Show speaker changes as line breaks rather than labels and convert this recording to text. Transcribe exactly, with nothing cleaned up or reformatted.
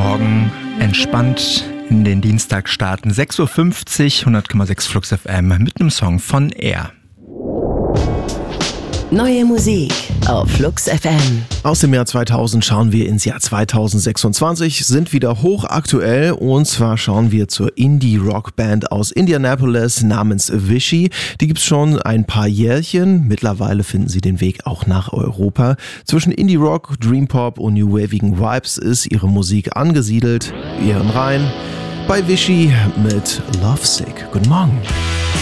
Morgen entspannt in den Dienstag starten. sechs Uhr fünfzig, hundert Komma sechs Flux F M mit einem Song von Air.
Neue Musik auf Flux F M.
Aus dem Jahr zweitausend schauen wir ins Jahr zweitausendsechsundzwanzig, sind wieder hochaktuell, und zwar schauen wir zur Indie-Rock-Band aus Indianapolis namens Vichy. Die gibt's schon ein paar Jährchen, mittlerweile finden sie den Weg auch nach Europa. Zwischen Indie-Rock, Dream-Pop und New-Wavigen Vibes ist ihre Musik angesiedelt. Wir hören rein bei Vichy mit Lovesick. Guten Morgen.